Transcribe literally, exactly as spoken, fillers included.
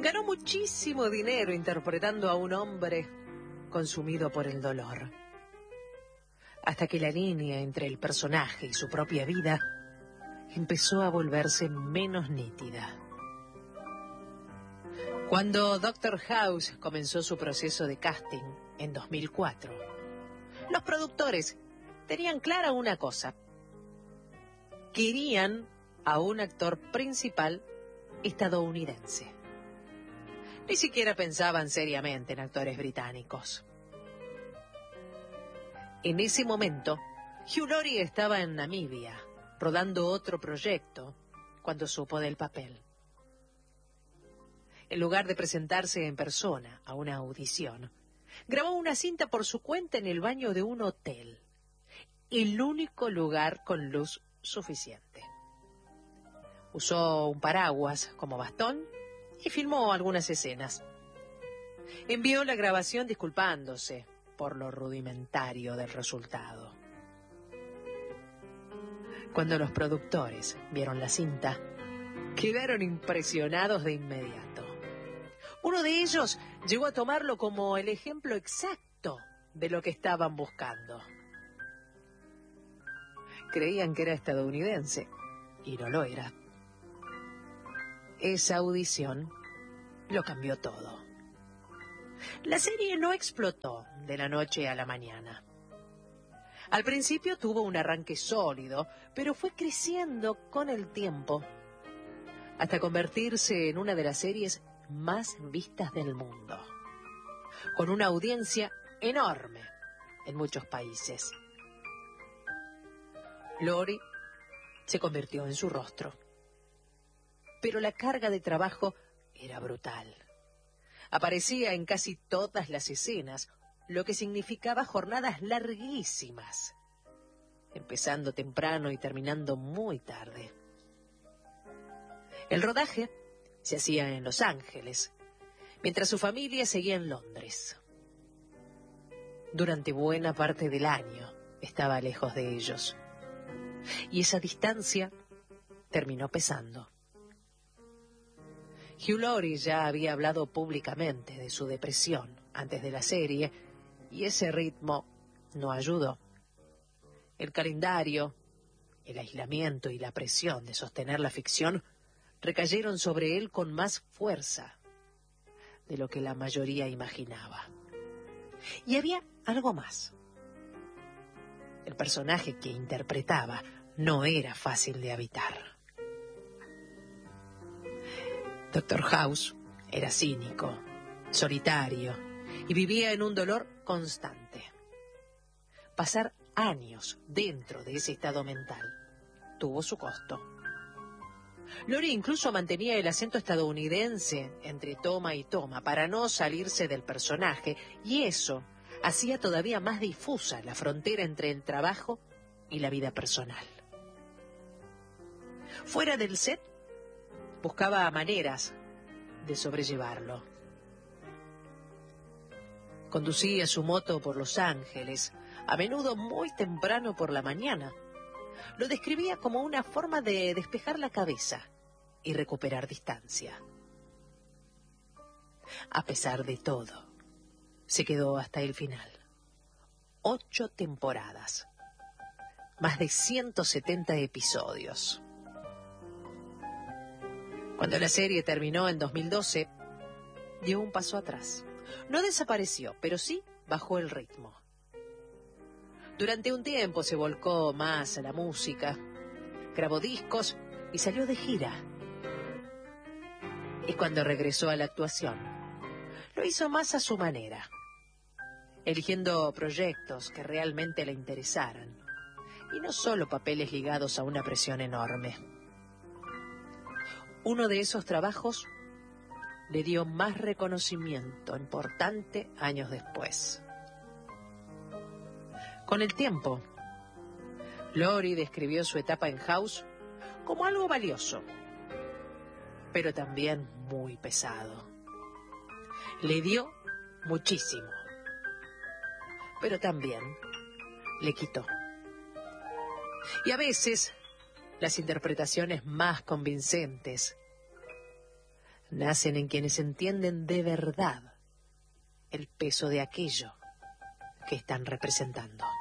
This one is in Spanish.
Ganó muchísimo dinero interpretando a un hombre consumido por el dolor. Hasta que la línea entre el personaje y su propia vida empezó a volverse menos nítida. Cuando Doctor House comenzó su proceso de casting en dos mil cuatro, los productores tenían clara una cosa. Querían a un actor principal estadounidense. Ni siquiera pensaban seriamente en actores británicos. En ese momento, Hugh Laurie estaba en Namibia, rodando otro proyecto, cuando supo del papel. En lugar de presentarse en persona a una audición, grabó una cinta por su cuenta en el baño de un hotel, el único lugar con luz suficiente. Usó un paraguas como bastón y filmó algunas escenas. Envió la grabación disculpándose por lo rudimentario del resultado. Cuando los productores vieron la cinta, quedaron impresionados de inmediato. Uno de ellos llegó a tomarlo como el ejemplo exacto de lo que estaban buscando. Creían que era estadounidense, y no lo era. Esa audición lo cambió todo. La serie no explotó de la noche a la mañana. Al principio tuvo un arranque sólido, pero fue creciendo con el tiempo, hasta convertirse en una de las series más vistas del mundo, con una audiencia enorme en muchos países. Laurie se convirtió en su rostro, pero la carga de trabajo era brutal. Aparecía en casi todas las escenas, lo que significaba jornadas larguísimas, empezando temprano y terminando muy tarde. El rodaje se hacía en Los Ángeles, mientras su familia seguía en Londres. Durante buena parte del año estaba lejos de ellos, y esa distancia terminó pesando. Hugh Laurie ya había hablado públicamente de su depresión antes de la serie, y ese ritmo no ayudó. El calendario, el aislamiento y la presión de sostener la ficción recayeron sobre él con más fuerza de lo que la mayoría imaginaba. Y había algo más. El personaje que interpretaba no era fácil de habitar. Doctor House era cínico, solitario y vivía en un dolor constante. Pasar años dentro de ese estado mental tuvo su costo. Laurie incluso mantenía el acento estadounidense entre toma y toma para no salirse del personaje, y eso hacía todavía más difusa la frontera entre el trabajo y la vida personal. Fuera del set, buscaba maneras de sobrellevarlo. Conducía su moto por Los Ángeles, a menudo muy temprano por la mañana. Lo describía como una forma de despejar la cabeza y recuperar distancia. A pesar de todo, se quedó hasta el final. Ocho temporadas, más de ciento setenta episodios. Cuando la serie terminó en dos mil doce, dio un paso atrás. No desapareció, pero sí bajó el ritmo. Durante un tiempo se volcó más a la música, grabó discos y salió de gira. Y cuando regresó a la actuación, lo hizo más a su manera, eligiendo proyectos que realmente le interesaran, y no solo papeles ligados a una presión enorme. Uno de esos trabajos le dio más reconocimiento importante años después. Con el tiempo, Laurie describió su etapa en House como algo valioso, pero también muy pesado. Le dio muchísimo, pero también le quitó. Y a veces, las interpretaciones más convincentes nacen en quienes entienden de verdad el peso de aquello que están representando.